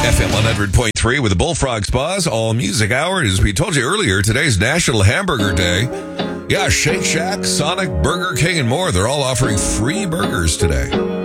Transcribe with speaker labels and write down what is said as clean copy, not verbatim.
Speaker 1: FM 100.3 with the Bullfrog Spas All Music Hour. As we told you earlier, today's National Hamburger Day. Yeah, Shake Shack, Sonic, Burger King, and more. They're all offering free burgers today.